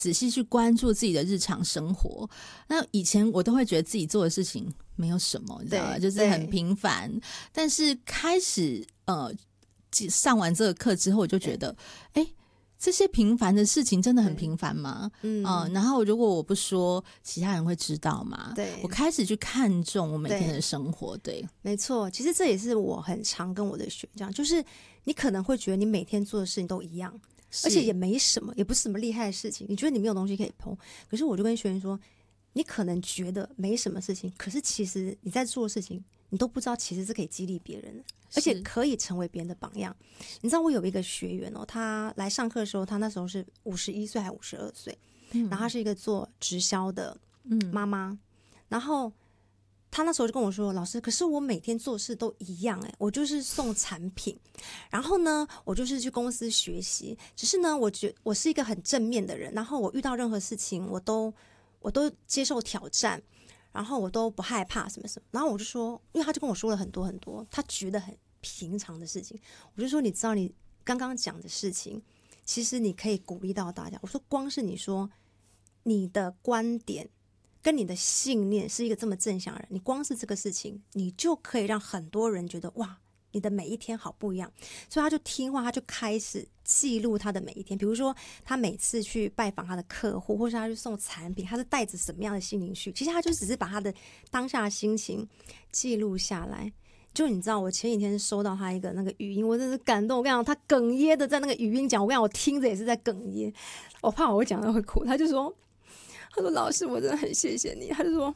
仔细去关注自己的日常生活。那以前我都会觉得自己做的事情没有什么，你知道吗？就是很平凡。但是开始上完这个课之后，我就觉得，这些平凡的事情真的很平凡吗？然后如果我不说，其他人会知道吗？ 对， 我开始去看重我每天的生活。对， 没错，其实这也是我很常跟我的学员讲，就是你可能会觉得你每天做的事情都一样，而且也没什么，也不是什么厉害的事情，你觉得你没有东西可以碰。可是我就跟学员说，你可能觉得没什么事情，可是其实你在做的事情，你都不知道其实是可以激励别人的，而且可以成为别人的榜样。你知道我有一个学员他来上课的时候，他那时候是51岁还52岁，然后他是一个做直销的妈妈，然后他那时候就跟我说，老师，可是我每天做事都一样，我就是送产品，然后呢我就是去公司学习，只是呢我觉得我是一个很正面的人，然后我遇到任何事情我都接受挑战，然后我都不害怕什么什么。然后我就说，因为他就跟我说了很多很多他觉得很平常的事情，我就说，你知道你刚刚讲的事情其实你可以鼓励到大家。我说光是你说你的观点跟你的信念是一个这么正向的人，你光是这个事情你就可以让很多人觉得哇，你的每一天好不一样。所以他就听话，他就开始记录他的每一天，比如说他每次去拜访他的客户，或是他去送产品，他是带着什么样的心情去，其实他就只是把他的当下的心情记录下来。就你知道我前几天收到他一个那个语音，我真是感动。我跟你讲，他哽咽的在那个语音讲，我跟你讲，我听着也是在哽咽，我怕我讲到会哭。他说老师我真的很谢谢你。他就说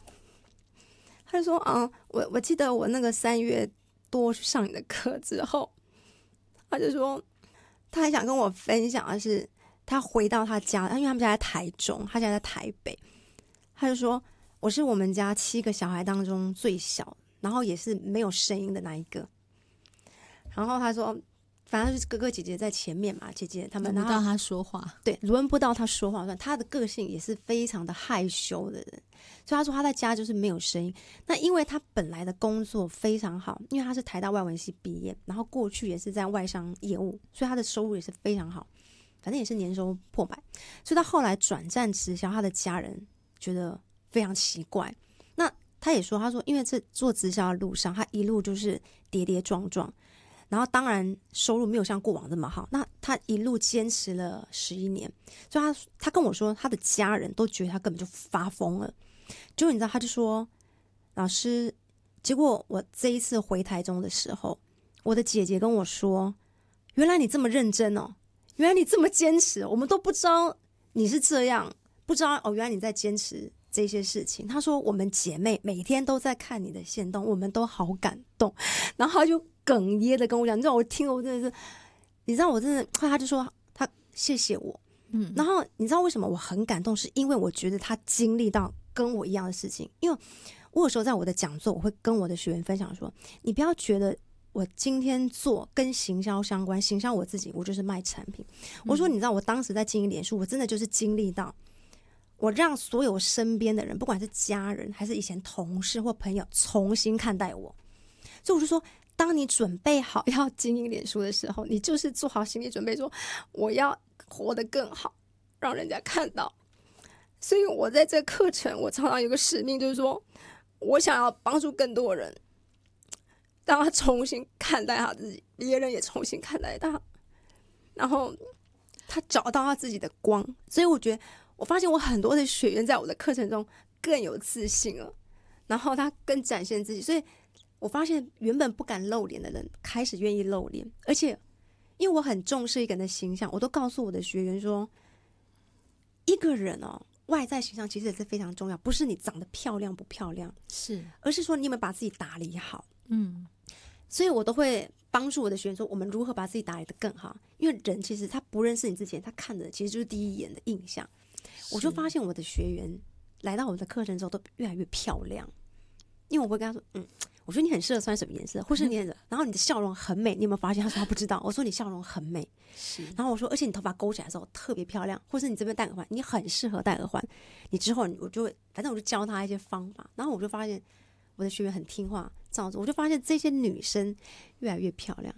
我记得我那个3月多去上你的课之后，他就说他还想跟我分享的是，他回到他家，因为他们家在台中，他家在台北，他就说我是我们家7个小孩当中最小，然后也是没有声音的那一个。然后他说反正就是哥哥姐姐在前面嘛，姐姐他们轮不到他说话， 对，轮不到他说话。他的个性也是非常的害羞的人，所以他说他在家就是没有声音。那因为他本来的工作非常好，因为他是台大外文系毕业，然后过去也是在外商业务，所以他的收入也是非常好，反正也是年收破百。所以他后来转战直销，他的家人觉得非常奇怪。那他也说，他说因为这做直销的路上，他一路就是跌跌撞撞，然后当然收入没有像过往这么好，那他一路坚持了11年，所以他跟我说，他的家人都觉得他根本就发疯了。结果你知道，他就说，老师，结果我这一次回台中的时候，我的姐姐跟我说，原来你这么认真哦，原来你这么坚持，我们都不知道你是这样，不知道哦，原来你在坚持这些事情。他说我们姐妹每天都在看你的限动，我们都好感动。然后他就哽咽的跟我讲，你知道我听了我真的是，你知道我真的，他就说他谢谢我，然后你知道为什么我很感动，是因为我觉得他经历到跟我一样的事情。因为我有时候在我的讲座，我会跟我的学员分享说，你不要觉得我今天做跟行销相关，行销我自己，我就是卖产品。我说你知道我当时在经营脸书，我真的就是经历到我让所有身边的人，不管是家人还是以前同事或朋友，重新看待我。所以我就说，当你准备好要经营脸书的时候，你就是做好心理准备，说我要活得更好，让人家看到。所以我在这个课程，我常常有个使命，就是说我想要帮助更多人，让他重新看待他自己，别人也重新看待他，然后他找到他自己的光。所以我觉得，我发现我很多的学员在我的课程中更有自信了，然后他更展现自己。所以我发现原本不敢露脸的人开始愿意露脸，而且因为我很重视一个人的形象，我都告诉我的学员说，一个人外在形象其实也是非常重要，不是你长得漂亮不漂亮， 是， 而是说你有没有把自己打理好。所以我都会帮助我的学员说，我们如何把自己打理得更好。因为人其实他不认识你之前，他看的其实就是第一眼的印象。我就发现我的学员来到我的课程之后都越来越漂亮，因为我会跟他说，我觉得你很适合穿什么颜色，或是你很然后你的笑容很美，你有没有发现？他说他不知道。我说你笑容很美， 是。 然后我说，而且你头发勾起来的时候特别漂亮，或是你这边戴耳环，你很适合戴耳环。你之后我就会，反正我就教他一些方法，然后我就发现我的学员很听话，照着，我就发现这些女生越来越漂亮。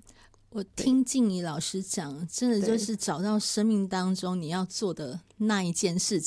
我听静怡老师讲，真的就是找到生命当中你要做的那一件事